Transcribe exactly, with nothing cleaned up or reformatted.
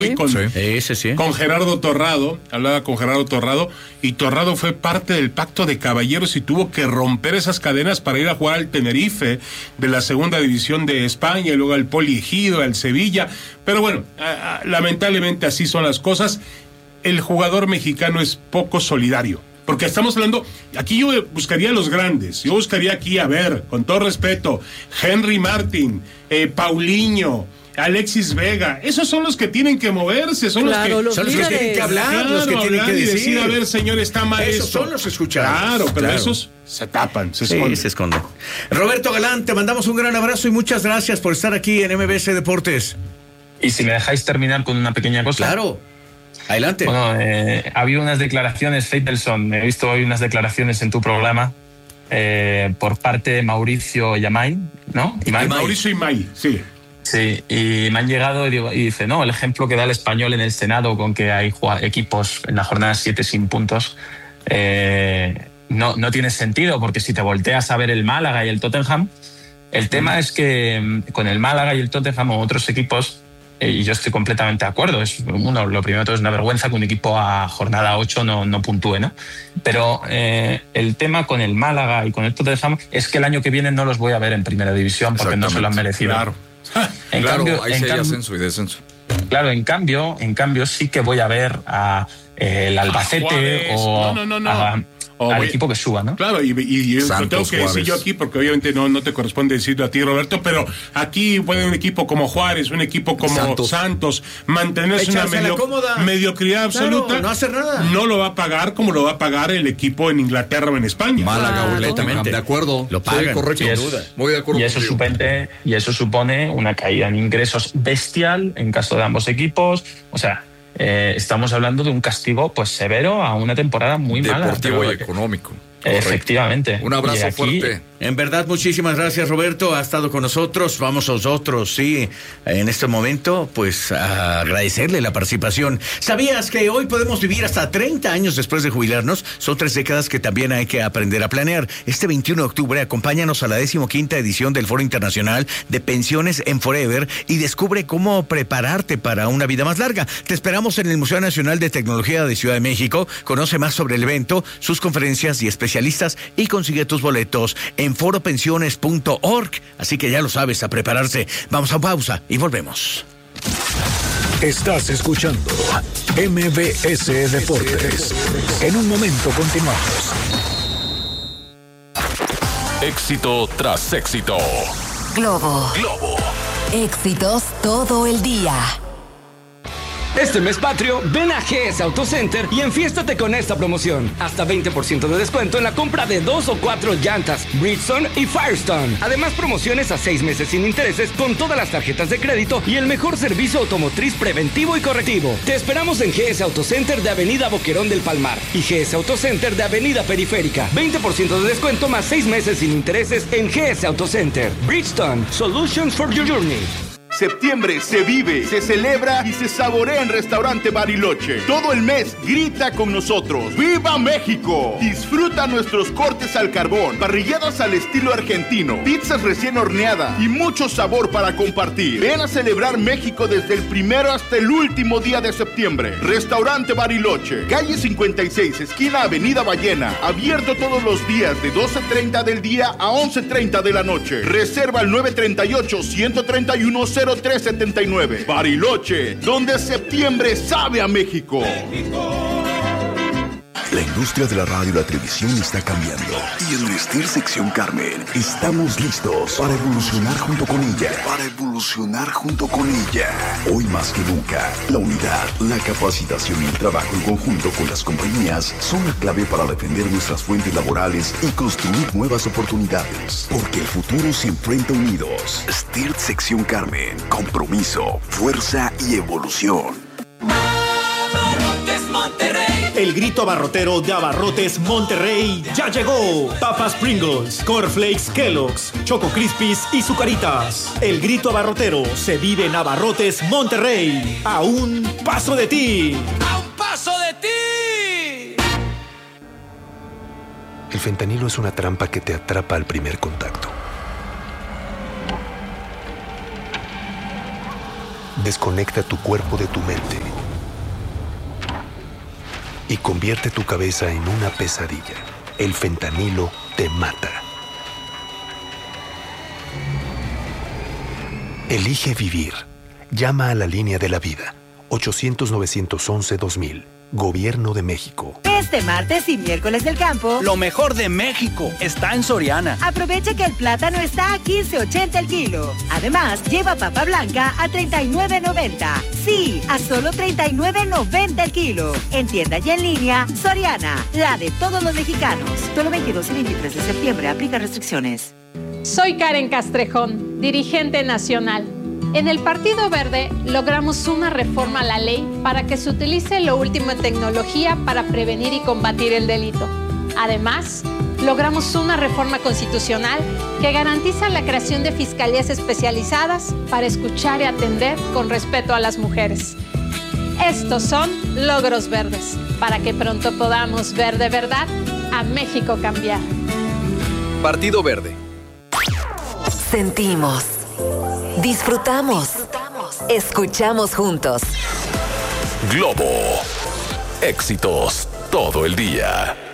Con, sí. Ese sí. con Gerardo Torrado, hablaba con Gerardo Torrado, y Torrado fue parte del pacto de caballeros y tuvo que romper esas cadenas para ir a jugar al Tenerife de la segunda división de España, y luego al Poli Ejido, al Sevilla, pero bueno, a, a, lamentablemente así son las cosas. El jugador mexicano es poco solidario, porque estamos hablando, aquí yo buscaría a los grandes, yo buscaría aquí, a ver, con todo respeto, Henry Martin, eh, Paulinho, Alexis Vega, esos son los que tienen que moverse, son claro, los que, los son los que tienen que hablar, claro, los que tienen que decir. decir, a ver, señor, está mal esos esto. son los escuchados. Claro, pero claro. esos se tapan, se sí, esconden. se esconden. Roberto Galán, te mandamos un gran abrazo y muchas gracias por estar aquí en M B S Deportes. Y si me dejáis terminar con una pequeña cosa. Claro, adelante. Bueno, eh, ha habido unas declaraciones, Faitelson, he visto hoy unas declaraciones en tu programa eh, por parte de Mauricio Yamay, ¿no? Imay. Mauricio Imay, sí. Sí, y me han llegado y, digo, y dice, no, el ejemplo que da el Español en el Senado con que hay equipos en la jornada siete sin puntos, eh, no, no tiene sentido, porque si te volteas a ver el Málaga y el Tottenham, el tema es que con el Málaga y el Tottenham o otros equipos, eh, y yo estoy completamente de acuerdo, es, uno, lo primero de todo es una vergüenza que un equipo a jornada ocho no, no puntúe, ¿no? Pero eh, el tema con el Málaga y con el Tottenham es que el año que viene no los voy a ver en primera división porque no se lo han merecido. Claro. En claro, cambio, ahí en sí hay cambio, ascenso y descenso. Claro, en cambio, en cambio sí que voy a ver a eh, el Albacete Juárez, o no, no, no, no. a, Oh, al voy, equipo que suba, ¿no? Claro, y, y, y lo tengo que Juárez. decir yo aquí, porque obviamente no, no te corresponde decirlo a ti, Roberto, pero aquí puede un equipo como Juárez, un equipo como Santos, Santos mantenerse una medio, mediocridad absoluta. Claro, no hacer nada. No lo va a pagar como lo va a pagar el equipo en Inglaterra o en España. Málaga, claro, o Tottenham, de acuerdo. Lo pagan. Sí, correcto. Y es, duda. Muy de acuerdo y eso, contigo. supone, y eso supone una caída en ingresos bestial en caso de ambos equipos. O sea, eh, estamos hablando de un castigo pues severo a una temporada muy mala. Deportivo y económico. Correcto. Efectivamente. Un abrazo aquí, fuerte. En verdad, muchísimas gracias, Roberto. Ha estado con nosotros. Vamos nosotros, sí, en este momento, pues, a agradecerle la participación. ¿Sabías que hoy podemos vivir hasta treinta años después de jubilarnos? Son tres décadas que también hay que aprender a planear. Este veintiuno de octubre, acompáñanos a la decimoquinta edición del Foro Internacional de Pensiones en Forever y descubre cómo prepararte para una vida más larga. Te esperamos en el Museo Nacional de Tecnología de Ciudad de México. Conoce más sobre el evento, sus conferencias y especialistas y consigue tus boletos en foro pensiones punto org. Así que ya lo sabes, a prepararse. Vamos a pausa y volvemos. Estás escuchando M B S Deportes. En un momento continuamos. Éxito tras éxito. Globo. Globo. Éxitos todo el día. Este mes patrio, ven a G S Auto Center y enfiéstate con esta promoción. Hasta veinte por ciento de descuento en la compra de dos o cuatro llantas, Bridgestone y Firestone. Además, promociones a seis meses sin intereses con todas las tarjetas de crédito y el mejor servicio automotriz preventivo y correctivo. Te esperamos en G S Auto Center de Avenida Boquerón del Palmar y G S Auto Center de Avenida Periférica. veinte por ciento de descuento más seis meses sin intereses en G S Auto Center. Bridgestone, Solutions for Your Journey. Septiembre se vive, se celebra y se saborea en Restaurante Bariloche. Todo el mes grita con nosotros. ¡Viva México! Disfruta nuestros cortes al carbón, parrilladas al estilo argentino, pizzas recién horneadas y mucho sabor para compartir. Ven a celebrar México desde el primero hasta el último día de septiembre. Restaurante Bariloche, calle cincuenta y seis, esquina Avenida Ballena. Abierto todos los días de doce treinta del día a once treinta de la noche. Reserva al nueve tres ocho, uno tres uno, cero tres siete nueve. Bariloche, donde septiembre sabe a México. La industria de la radio y la televisión está cambiando. Y en Vestir Sección Carmen estamos listos para evolucionar junto con ella. Para evolucionar junto con ella. Hoy más que nunca, la unidad, la capacitación y el trabajo en conjunto con las compañías son la clave para defender nuestras fuentes laborales y construir nuevas oportunidades. Porque el futuro se enfrenta unidos. Vestir Sección Carmen. Compromiso, fuerza y evolución. El grito abarrotero de Abarrotes Monterrey ya llegó. Papas Pringles, Cornflakes Kellogg's, Choco Crispies y Zucaritas. El grito abarrotero se vive en Abarrotes Monterrey. A un paso de ti. ¡A un paso de ti! El fentanilo es una trampa que te atrapa al primer contacto. desconecta tu cuerpo de tu mente y convierte tu cabeza en una pesadilla. El fentanilo te mata. Elige vivir. Llama a la línea de la vida. ochocientos, novecientos once, dos mil. Gobierno de México. Este martes y miércoles del campo, lo mejor de México está en Soriana. Aprovecha que el plátano está a quince ochenta el kilo. Además, lleva papa blanca a treinta y nueve noventa. Sí, a solo treinta y nueve noventa el kilo. En tienda y en línea, Soriana, la de todos los mexicanos. Solo veintidós y veintitrés de septiembre, aplica restricciones. Soy Karen Castrejón, dirigente nacional. En el Partido Verde logramos una reforma a la ley para que se utilice lo último en tecnología para prevenir y combatir el delito. Además, logramos una reforma constitucional que garantiza la creación de fiscalías especializadas para escuchar y atender con respeto a las mujeres. Estos son logros verdes, para que pronto podamos ver de verdad a México cambiar. Partido Verde. Sentimos. Disfrutamos. Escuchamos juntos. Globo. Éxitos todo el día.